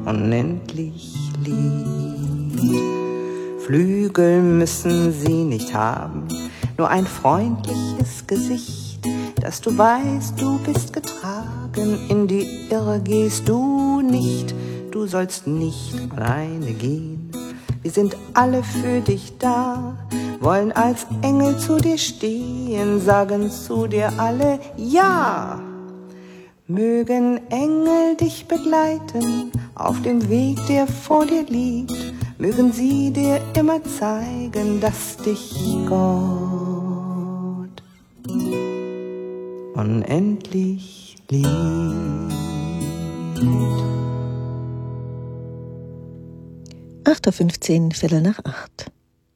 unendlich Lied. Flügel müssen sie nicht haben, nur ein freundliches Gesicht, dass du weißt, du bist getragen, in die Irre gehst du nicht, du sollst nicht alleine gehen. Wir sind alle für dich da, wollen als Engel zu dir stehen, sagen zu dir alle ja. Mögen Engel dich begleiten auf dem Weg, der vor dir liegt, mögen sie dir immer zeigen, dass dich Gott unendlich liebt. 8:15, 7:45.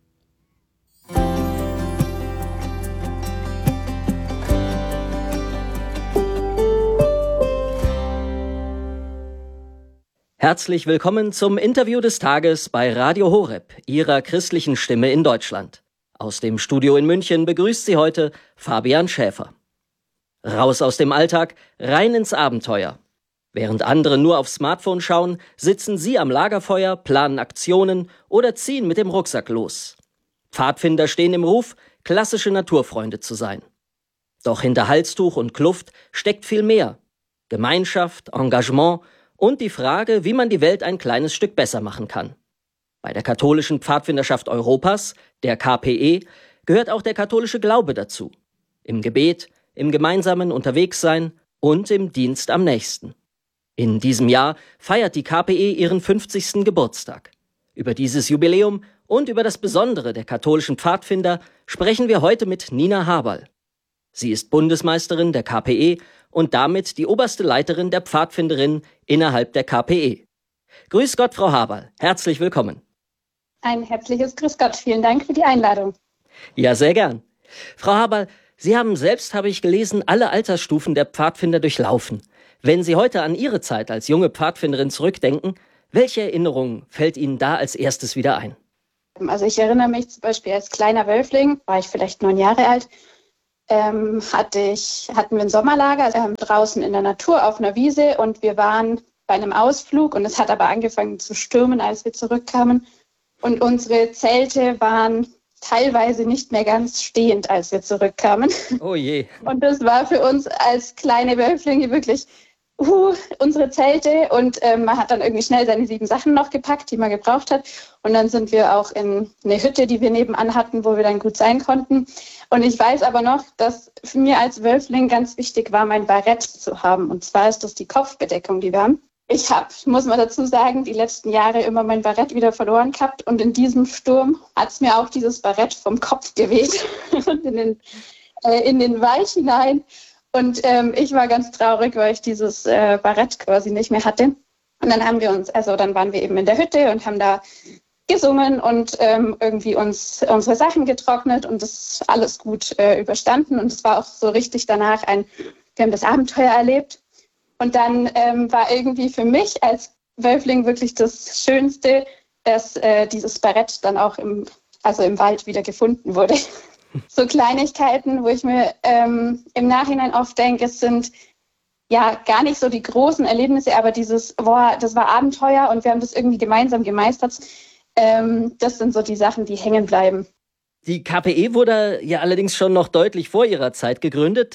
Herzlich willkommen zum Interview des Tages bei Radio Horeb, Ihrer christlichen Stimme in Deutschland. Aus dem Studio in München begrüßt Sie heute Fabian Schäfer. Raus aus dem Alltag, rein ins Abenteuer. Während andere nur aufs Smartphone schauen, sitzen Sie am Lagerfeuer, planen Aktionen oder ziehen mit dem Rucksack los. Pfadfinder stehen im Ruf, klassische Naturfreunde zu sein. Doch hinter Halstuch und Kluft steckt viel mehr. Gemeinschaft, Engagement und die Frage, wie man die Welt ein kleines Stück besser machen kann. Bei der katholischen Pfadfinderschaft Europas, der KPE, gehört auch der katholische Glaube dazu. Im Gebet, im gemeinsamen Unterwegssein und im Dienst am Nächsten. In diesem Jahr feiert die KPE ihren 50. Geburtstag. Über dieses Jubiläum und über das Besondere der katholischen Pfadfinder sprechen wir heute mit Nina Haberl. Sie ist Bundesmeisterin der KPE und damit die oberste Leiterin der Pfadfinderin innerhalb der KPE. Grüß Gott, Frau Haberl. Herzlich willkommen. Ein herzliches Grüß Gott. Vielen Dank für die Einladung. Ja, sehr gern. Frau Haberl, Sie haben selbst, habe ich gelesen, alle Altersstufen der Pfadfinder durchlaufen. Wenn Sie heute an Ihre Zeit als junge Pfadfinderin zurückdenken, welche Erinnerung fällt Ihnen da als erstes wieder ein? Also ich erinnere mich zum Beispiel als kleiner Wölfling, war ich vielleicht 9 Jahre alt, hatten wir ein Sommerlager draußen in der Natur auf einer Wiese und wir waren bei einem Ausflug und es hat aber angefangen zu stürmen, als wir zurückkamen. Und unsere Zelte waren teilweise nicht mehr ganz stehend, als wir zurückkamen. Oh je. Und das war für uns als kleine Wölflinge wirklich unsere Zelte und man hat dann irgendwie schnell seine 7 Sachen noch gepackt, die man gebraucht hat. Und dann sind wir auch in eine Hütte, die wir nebenan hatten, wo wir dann gut sein konnten. Und ich weiß aber noch, dass für mir als Wölfling ganz wichtig war, mein Barett zu haben. Und zwar ist das die Kopfbedeckung, die wir haben. Ich habe, muss man dazu sagen, die letzten Jahre immer mein Barett wieder verloren gehabt. Und in diesem Sturm hat es mir auch dieses Barett vom Kopf geweht und in den Wald hinein. Und ich war ganz traurig, weil ich dieses Barett quasi nicht mehr hatte. Und dann dann waren wir eben in der Hütte und haben da gesungen und irgendwie uns unsere Sachen getrocknet und das alles gut überstanden. Und es war auch so richtig danach wir haben das Abenteuer erlebt. Und dann war irgendwie für mich als Wölfling wirklich das Schönste, dass dieses Barett dann auch im Wald wieder gefunden wurde. So Kleinigkeiten, wo ich mir im Nachhinein oft denke, es sind ja gar nicht so die großen Erlebnisse, aber das war Abenteuer und wir haben das irgendwie gemeinsam gemeistert. Das sind so die Sachen, die hängen bleiben. Die KPE wurde ja allerdings schon noch deutlich vor ihrer Zeit gegründet,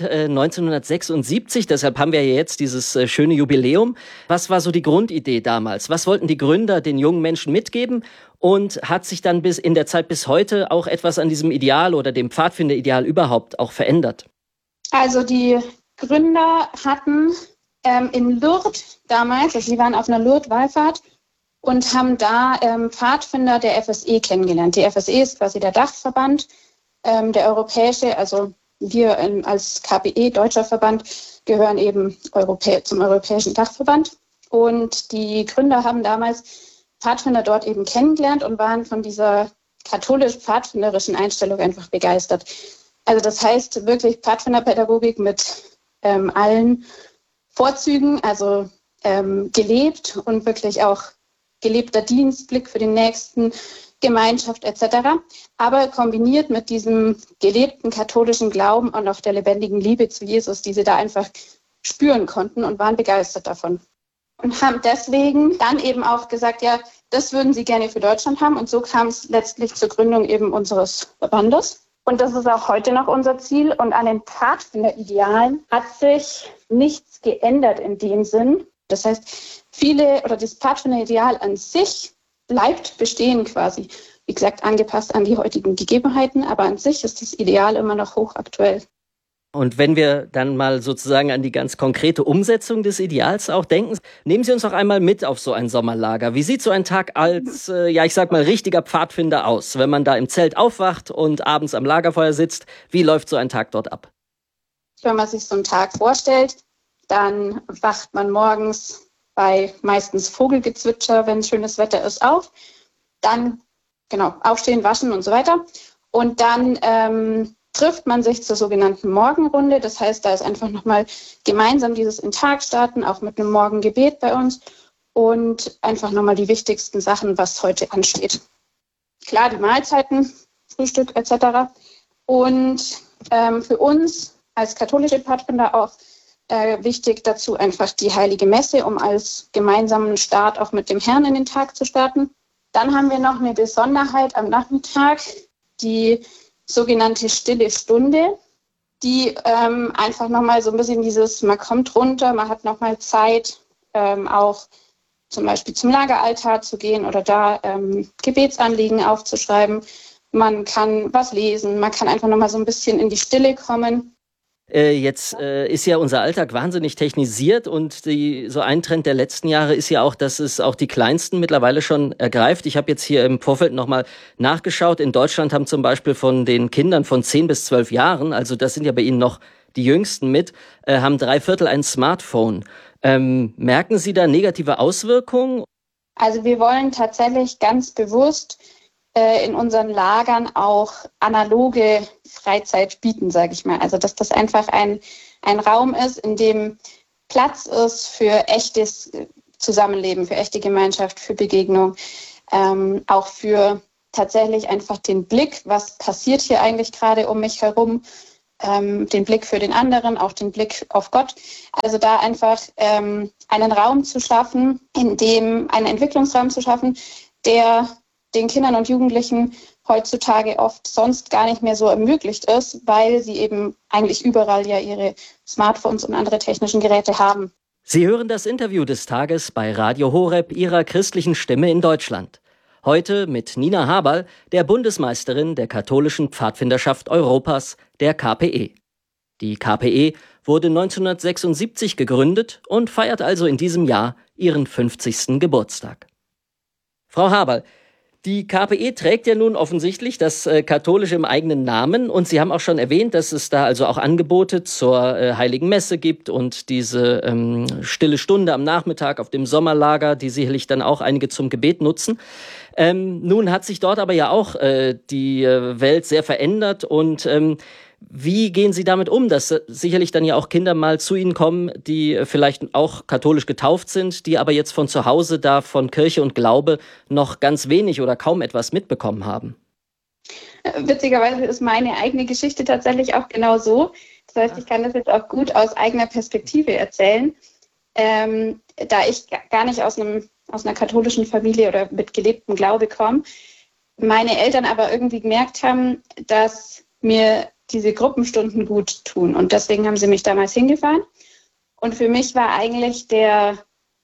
1976. Deshalb haben wir ja jetzt dieses schöne Jubiläum. Was war so die Grundidee damals? Was wollten die Gründer den jungen Menschen mitgeben? Und hat sich dann in der Zeit bis heute auch etwas an diesem Ideal oder dem Pfadfinderideal überhaupt auch verändert? Also die Gründer hatten in Lourdes damals, also sie waren auf einer Lourdes-Wallfahrt, und haben da Pfadfinder der FSE kennengelernt. Die FSE ist quasi der Dachverband, der europäische, also wir als KPE, deutscher Verband, gehören eben zum europäischen Dachverband. Und die Gründer haben damals Pfadfinder dort eben kennengelernt und waren von dieser katholisch-pfadfinderischen Einstellung einfach begeistert. Also das heißt wirklich Pfadfinderpädagogik mit allen Vorzügen, also gelebt und wirklich auch gelebter Dienst, Blick für den Nächsten, Gemeinschaft etc., aber kombiniert mit diesem gelebten katholischen Glauben und auch der lebendigen Liebe zu Jesus, die sie da einfach spüren konnten und waren begeistert davon. und haben deswegen dann eben auch gesagt, ja, das würden sie gerne für Deutschland haben. Und so kam es letztlich zur Gründung eben unseres Verbandes. Und das ist auch heute noch unser Ziel. Und an den Pfadfinderidealen hat sich nichts geändert in dem Sinn. Das heißt, das Pfadfinderideal an sich bleibt bestehen quasi. Wie gesagt, angepasst an die heutigen Gegebenheiten. Aber an sich ist das Ideal immer noch hochaktuell. Und wenn wir dann mal sozusagen an die ganz konkrete Umsetzung des Ideals auch denken, nehmen Sie uns doch einmal mit auf so ein Sommerlager. Wie sieht so ein Tag als, richtiger Pfadfinder aus, wenn man da im Zelt aufwacht und abends am Lagerfeuer sitzt? Wie läuft so ein Tag dort ab? Wenn man sich so einen Tag vorstellt, dann wacht man morgens bei meistens Vogelgezwitscher, wenn schönes Wetter ist, auf. Dann, aufstehen, waschen und so weiter. Und dann trifft man sich zur sogenannten Morgenrunde. Das heißt, da ist einfach nochmal gemeinsam dieses in den Tag starten, auch mit einem Morgengebet bei uns und einfach nochmal die wichtigsten Sachen, was heute ansteht. Klar, die Mahlzeiten, Frühstück etc. Und für uns als katholische Pfadfinder auch wichtig dazu einfach die Heilige Messe, um als gemeinsamen Start auch mit dem Herrn in den Tag zu starten. Dann haben wir noch eine Besonderheit am Nachmittag, die sogenannte stille Stunde, die einfach nochmal so ein bisschen man kommt runter, man hat nochmal Zeit, auch zum Beispiel zum Lageraltar zu gehen oder da Gebetsanliegen aufzuschreiben. Man kann was lesen, man kann einfach nochmal so ein bisschen in die Stille kommen. Jetzt ist ja unser Alltag wahnsinnig technisiert und so ein Trend der letzten Jahre ist ja auch, dass es auch die Kleinsten mittlerweile schon ergreift. Ich habe jetzt hier im Vorfeld nochmal nachgeschaut. In Deutschland haben zum Beispiel von den Kindern von 10 bis 12 Jahren, also das sind ja bei Ihnen noch die Jüngsten haben 3/4 ein Smartphone. Merken Sie da negative Auswirkungen? Also wir wollen tatsächlich ganz bewusst in unseren Lagern auch analoge Freizeit bieten, sage ich mal. Also dass das einfach ein Raum ist, in dem Platz ist für echtes Zusammenleben, für echte Gemeinschaft, für Begegnung, auch für tatsächlich einfach den Blick, was passiert hier eigentlich gerade um mich herum, den Blick für den anderen, auch den Blick auf Gott. Also da einfach einen Raum zu schaffen, einen Entwicklungsraum zu schaffen, der den Kindern und Jugendlichen heutzutage oft sonst gar nicht mehr so ermöglicht ist, weil sie eben eigentlich überall ja ihre Smartphones und andere technischen Geräte haben. Sie hören das Interview des Tages bei Radio Horeb, Ihrer christlichen Stimme in Deutschland. Heute mit Nina Haberl, der Bundesmeisterin der katholischen Pfadfinderschaft Europas, der KPE. Die KPE wurde 1976 gegründet und feiert also in diesem Jahr ihren 50. Geburtstag. Frau Haberl, die KPE trägt ja nun offensichtlich das Katholische im eigenen Namen und Sie haben auch schon erwähnt, dass es da also auch Angebote zur Heiligen Messe gibt und diese stille Stunde am Nachmittag auf dem Sommerlager, die sicherlich dann auch einige zum Gebet nutzen. Nun hat sich dort aber ja auch die Welt sehr verändert und wie gehen Sie damit um, dass sicherlich dann ja auch Kinder mal zu Ihnen kommen, die vielleicht auch katholisch getauft sind, die aber jetzt von zu Hause da von Kirche und Glaube noch ganz wenig oder kaum etwas mitbekommen haben? Witzigerweise ist meine eigene Geschichte tatsächlich auch genau so. Das heißt, ich kann das jetzt auch gut aus eigener Perspektive erzählen. Da ich gar nicht aus einer katholischen Familie oder mit gelebtem Glaube komme, meine Eltern aber irgendwie gemerkt haben, dass mir diese Gruppenstunden gut tun. Und deswegen haben sie mich damals hingefahren. Und für mich war eigentlich der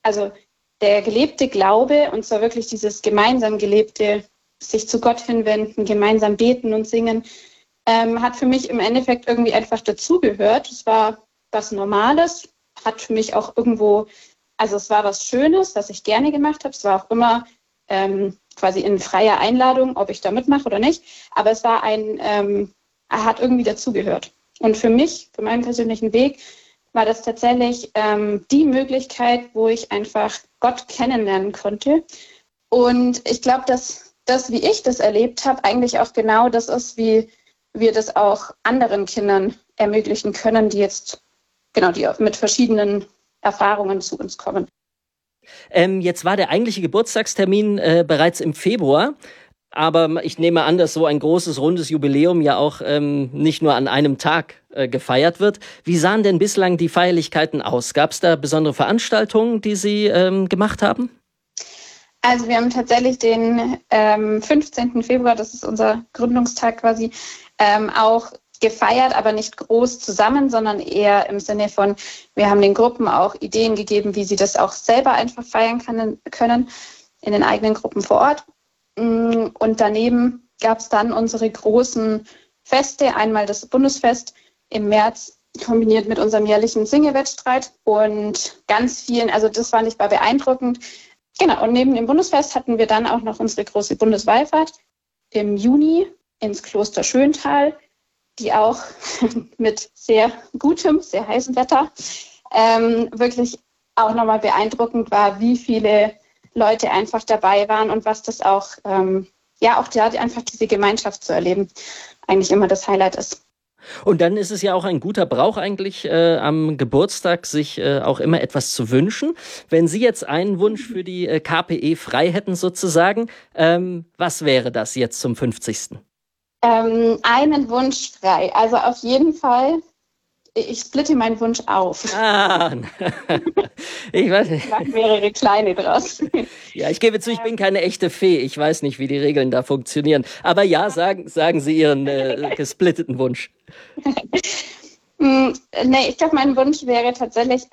gelebte Glaube, und zwar wirklich dieses gemeinsam gelebte, sich zu Gott hinwenden, gemeinsam beten und singen, hat für mich im Endeffekt irgendwie einfach dazugehört. Es war was Normales, hat für mich auch irgendwo, also es war was Schönes, was ich gerne gemacht habe. Es war auch immer quasi in freier Einladung, ob ich da mitmache oder nicht. Aber es war hat irgendwie dazugehört. Und für mich, für meinen persönlichen Weg, war das tatsächlich die Möglichkeit, wo ich einfach Gott kennenlernen konnte. Und ich glaube, dass das, wie ich das erlebt habe, eigentlich auch genau das ist, wie wir das auch anderen Kindern ermöglichen können, die mit verschiedenen Erfahrungen zu uns kommen. Jetzt war der eigentliche Geburtstagstermin bereits im Februar. Aber ich nehme an, dass so ein großes, rundes Jubiläum ja auch nicht nur an einem Tag gefeiert wird. Wie sahen denn bislang die Feierlichkeiten aus? Gab es da besondere Veranstaltungen, die Sie gemacht haben? Also wir haben tatsächlich den 15. Februar, das ist unser Gründungstag quasi, auch gefeiert, aber nicht groß zusammen, sondern eher im Sinne von, wir haben den Gruppen auch Ideen gegeben, wie sie das auch selber einfach feiern können in den eigenen Gruppen vor Ort. Und daneben gab es dann unsere großen Feste, einmal das Bundesfest im März, kombiniert mit unserem jährlichen Singewettstreit und ganz vielen, also das fand ich beeindruckend. Genau, und neben dem Bundesfest hatten wir dann auch noch unsere große Bundeswallfahrt im Juni ins Kloster Schöntal, die auch mit sehr gutem, sehr heißem Wetter wirklich auch nochmal beeindruckend war, wie viele Leute einfach dabei waren und was das auch, auch da einfach diese Gemeinschaft zu erleben, eigentlich immer das Highlight ist. Und dann ist es ja auch ein guter Brauch eigentlich am Geburtstag, sich auch immer etwas zu wünschen. Wenn Sie jetzt einen Wunsch für die KPE frei hätten sozusagen, was wäre das jetzt zum 50.? Einen Wunsch frei. Also auf jeden Fall, ich splitte meinen Wunsch auf. Ich weiß nicht. Ich mache mehrere kleine draus. Ja, ich gebe zu, ich bin keine echte Fee. Ich weiß nicht, wie die Regeln da funktionieren. Aber ja, sagen Sie Ihren gesplitteten Wunsch. Nee, ich glaube, mein Wunsch wäre tatsächlich,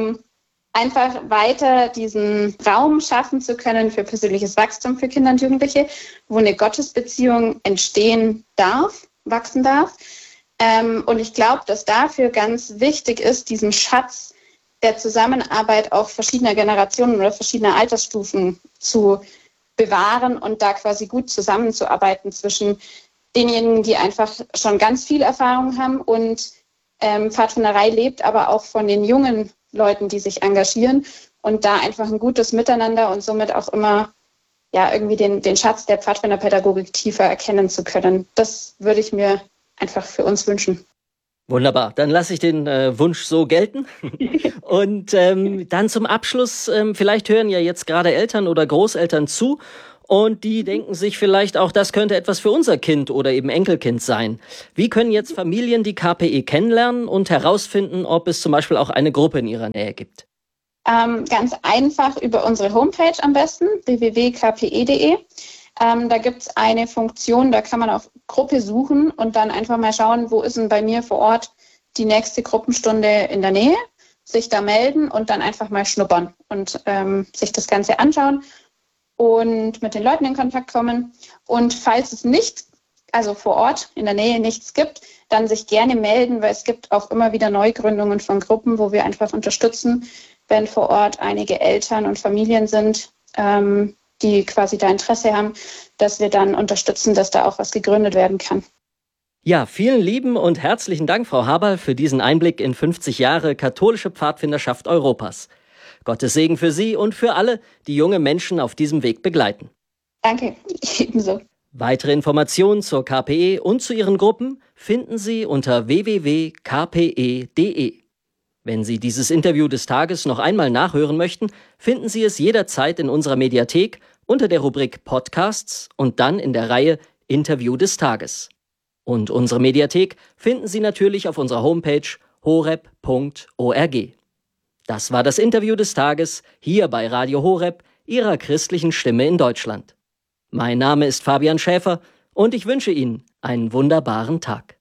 einfach weiter diesen Raum schaffen zu können für persönliches Wachstum für Kinder und Jugendliche, wo eine Gottesbeziehung entstehen darf, wachsen darf. Und ich glaube, dass dafür ganz wichtig ist, diesen Schatz der Zusammenarbeit auch verschiedener Generationen oder verschiedener Altersstufen zu bewahren und da quasi gut zusammenzuarbeiten zwischen denjenigen, die einfach schon ganz viel Erfahrung haben und Pfadfinderei lebt, aber auch von den jungen Leuten, die sich engagieren und da einfach ein gutes Miteinander und somit auch immer irgendwie den Schatz der Pfadfinderpädagogik tiefer erkennen zu können. Das würde ich mir einfach für uns wünschen. Wunderbar, dann lasse ich den Wunsch so gelten. Und dann zum Abschluss, vielleicht hören ja jetzt gerade Eltern oder Großeltern zu und die denken sich vielleicht auch, das könnte etwas für unser Kind oder eben Enkelkind sein. Wie können jetzt Familien die KPE kennenlernen und herausfinden, ob es zum Beispiel auch eine Gruppe in ihrer Nähe gibt? Ganz einfach über unsere Homepage am besten, www.kpe.de. Da gibt es eine Funktion, da kann man auf Gruppe suchen und dann einfach mal schauen, wo ist denn bei mir vor Ort die nächste Gruppenstunde in der Nähe, sich da melden und dann einfach mal schnuppern und sich das Ganze anschauen und mit den Leuten in Kontakt kommen. Und falls es nicht, also vor Ort in der Nähe nichts gibt, dann sich gerne melden, weil es gibt auch immer wieder Neugründungen von Gruppen, wo wir einfach unterstützen, wenn vor Ort einige Eltern und Familien sind, die quasi da Interesse haben, dass wir dann unterstützen, dass da auch was gegründet werden kann. Ja, vielen lieben und herzlichen Dank, Frau Haberl, für diesen Einblick in 50 Jahre katholische Pfadfinderschaft Europas. Gottes Segen für Sie und für alle, die junge Menschen auf diesem Weg begleiten. Danke, ebenso. Weitere Informationen zur KPE und zu ihren Gruppen finden Sie unter www.kpe.de. Wenn Sie dieses Interview des Tages noch einmal nachhören möchten, finden Sie es jederzeit in unserer Mediathek unter der Rubrik Podcasts und dann in der Reihe Interview des Tages. Und unsere Mediathek finden Sie natürlich auf unserer Homepage horeb.org. Das war das Interview des Tages hier bei Radio Horeb, Ihrer christlichen Stimme in Deutschland. Mein Name ist Fabian Schäfer und ich wünsche Ihnen einen wunderbaren Tag.